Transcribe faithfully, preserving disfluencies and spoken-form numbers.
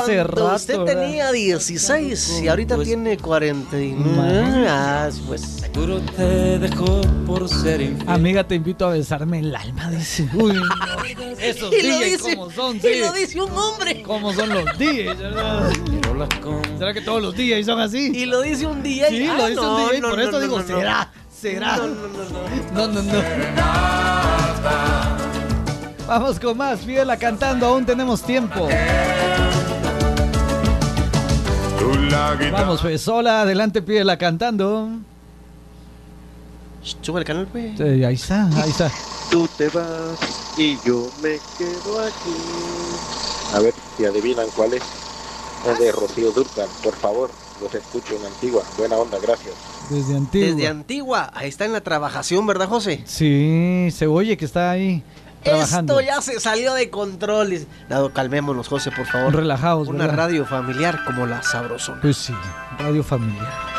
hace rato. Usted ¿verdad? tenía dieciséis y ahorita tiene cuarenta y nueve. Ah, pues. Seguro te dejó por ser infiel. Amiga, te invito a besarme el alma, dice. Uy, no. Esos Y lo D Js dice, como son, y sí. lo dice un hombre. ¿Cómo son los D Js, verdad? Pero la con- ¿Será que todos los D Js son así? Y lo dice un D J. Sí, Ah, lo dice no, un D J, no, por no, eso no, digo, no, no. será, será. No, no, no, no. No, no, no. Vamos con más, pídela cantando, aún tenemos tiempo. Vamos, pues, hola, adelante, pídela cantando. Sube el canal, pues. Sí, ahí está, ahí está. Tú te vas y yo me quedo aquí. A ver si adivinan cuál es. Es de Rocío Dúrcal, por favor. Los escucho en Antigua. Buena onda, gracias. Desde Antigua. Desde Antigua. Ahí está en la trabajación, ¿verdad, José? Sí, se oye que está ahí trabajando. Esto ya se salió de control. Dice, no, calmémonos, José, por favor. Relajados, Una ¿verdad? radio familiar como la Sabrosona. Pues sí, radio familiar.